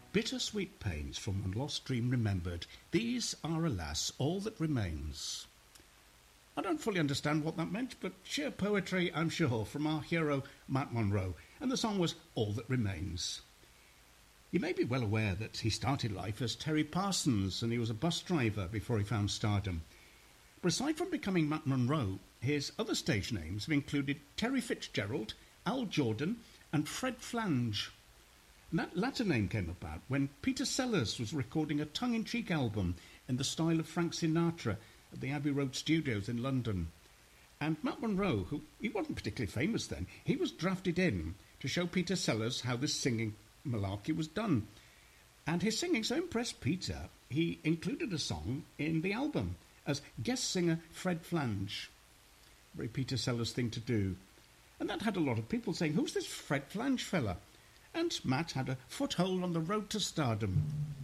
Bittersweet pains from one lost dream remembered, these are, alas, all that remains. I don't fully understand what that meant, but sheer poetry, I'm sure, from our hero Matt Monro, and the song was All That Remains. You may be well aware that he started life as Terry Parsons, and he was a bus driver before he found stardom. But aside from becoming Matt Monro, his other stage names have included Terry Fitzgerald, Al Jordan, and Fred Flange. And that latter name came about when Peter Sellers was recording a tongue-in-cheek album in the style of Frank Sinatra at the Abbey Road Studios in London. And Matt Monro, who he wasn't particularly famous then, he was drafted in to show Peter Sellers how this singing malarkey was done. And his singing so impressed Peter, he included a song in the album as guest singer Fred Flange. Very Peter Sellers thing to do. And that had a lot of people saying, who's this Fred Flange fella? And Matt had a foothold on the road to stardom.